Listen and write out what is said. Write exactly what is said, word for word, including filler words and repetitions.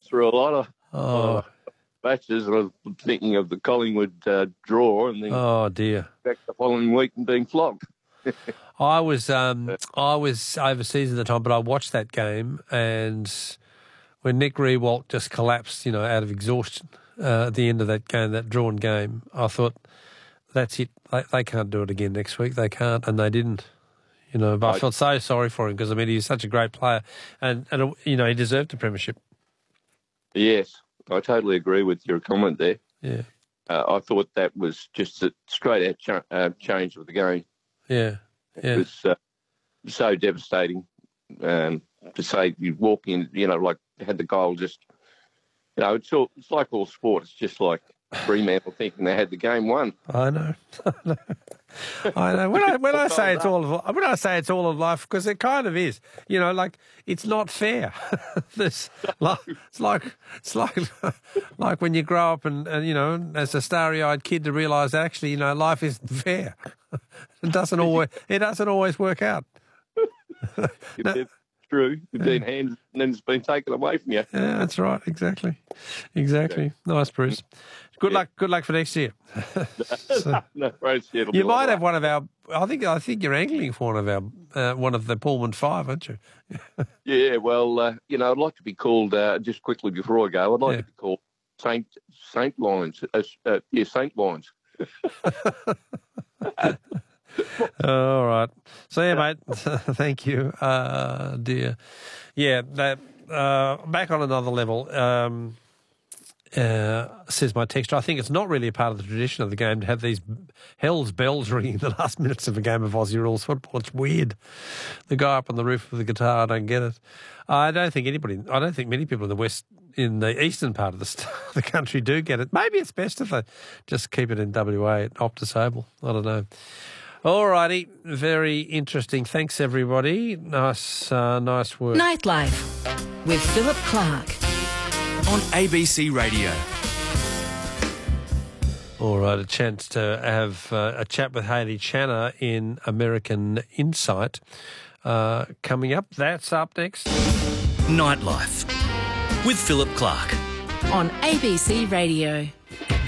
through a lot of Oh, uh, matches, and I was thinking of the Collingwood uh, draw, and then oh dear. back the following week and being flogged. I was um, I was overseas at the time, but I watched that game, and when Nick Rewalt just collapsed, you know, out of exhaustion uh, at the end of that game, that drawn game, I thought, that's it. They, they can't do it again next week. They can't, and they didn't. You know, but I, I felt so sorry for him because, I mean, he's such a great player, and, and you know, he deserved a premiership. Yes, I totally agree with your comment there. Yeah. Uh, I thought that was just a straight-out ch- uh, change of the game. Yeah, yeah. It was uh, so devastating um, to say you walk in, you know, like had the goal just, you know, it's all, it's like all sport. It's just like Fremantle thinking they had the game won. I know, I know. I know. When I when I say it's all of when I say it's all of life, because it kind of is. You know, like it's not fair. This like it's like it's like like when you grow up and, and you know, as a starry-eyed kid, to realise that actually, you know, life isn't fair. It doesn't always it doesn't always work out. No. True. You've been handed and then it's been taken away from you. Yeah, that's right. Exactly. Exactly. Okay. Nice, Bruce. Good yeah. luck. Good luck for next year. So, no, you might have one of our. I think. I think you're angling for one of our. Uh, one of the Pullman Five, aren't you? Yeah. Well, uh, you know, I'd like to be called. Uh, just quickly before I go, I'd like yeah. to be called Saint Saint Lions. Uh, uh, yeah, Saint Lions. All right. See you, mate. Thank you, uh, dear. Yeah, that, uh, back on another level, um, uh, says my texter, I think it's not really a part of the tradition of the game to have these hell's bells ringing in the last minutes of a game of Aussie rules football. It's weird. The guy up on the roof with the guitar, I don't get it. I don't think anybody, I don't think many people in the west, in the eastern part of the, the country do get it. Maybe it's best if they just keep it in W A at Optus Oval. I don't know. All righty, very interesting. Thanks, everybody. Nice, uh, nice work. Nightlife with Philip Clark on A B C Radio. All right, a chance to have uh, a chat with Hayley Channer in American Insight uh, coming up. That's up next. Nightlife with Philip Clark on A B C Radio.